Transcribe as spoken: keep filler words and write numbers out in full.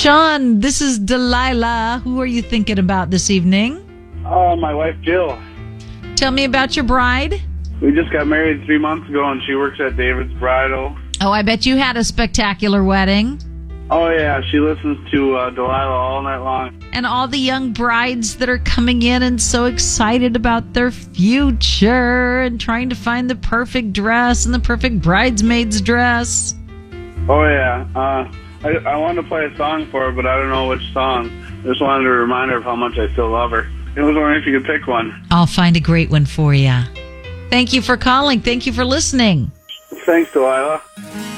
Sean, this is Delilah. Who are you thinking about this evening? Oh, my wife, Jill. Tell me about your bride. We just got married three months ago, and she works at David's Bridal. Oh, I bet you had a spectacular wedding. Oh, yeah. She listens to uh, Delilah all night long. And all the young brides that are coming in and so excited about their future and trying to find the perfect dress and the perfect bridesmaid's dress. Oh, yeah. Uh, I, I wanted to play a song for her, but I don't know which song. I just wanted to remind her of how much I still love her. I was wondering if you could pick one. I'll find a great one for you. Thank you for calling. Thank you for listening. Thanks, Delilah.